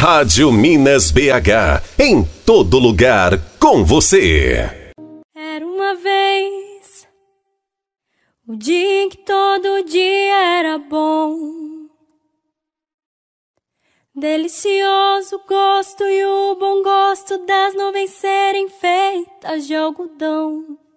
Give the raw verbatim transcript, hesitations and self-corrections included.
Rádio Minas B H, em todo lugar com você. Era uma vez o dia em que todo dia era bom, delicioso gosto e o bom gosto das nuvens serem feitas de algodão.